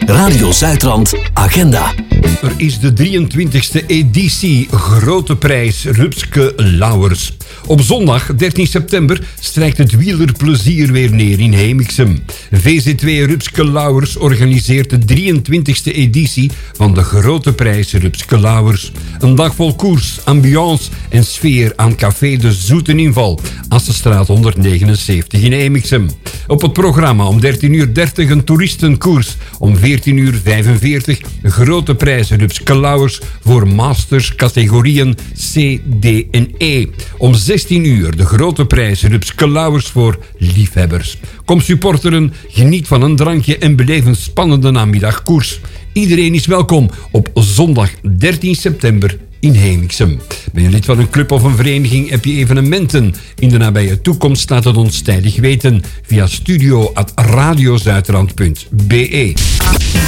Radio Zuidrand Agenda. Er is de 23e editie Grote Prijs Rupske Lauwers. Op zondag 13 september strijkt het wielerplezier weer neer in Heemixem. VZ2 Rupske Lauwers organiseert de 23e editie van de Grote Prijs Rupske Lauwers. Een dag vol koers, ambiance en sfeer aan Café de Zoete Inval, Assenstraat 179 in Heemixem. Op het programma om 13:30 een toeristenkoers. Om 14:45 Grote Prijs Rupske Lauwers voor masters categorieën C, D en E. Om 16:00 de Grote Prijs Rupske Lauwers voor liefhebbers. Kom supporteren, geniet van een drankje en beleef een spannende namiddagkoers. Iedereen is welkom op zondag 13 september in Heemixem. Ben je lid van een club of een vereniging? Heb je evenementen in de nabije toekomst? Laat het ons tijdig weten via studio@radiozuidrand.be.